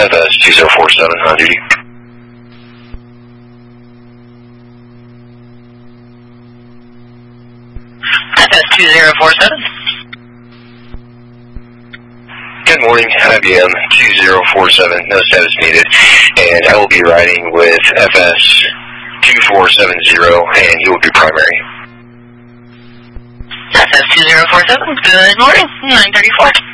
FS2047 on duty. FS2047. Good morning, IBM 2047, no status needed, and I will be riding with FS2470, and he will be primary. FS2047, good morning, 934.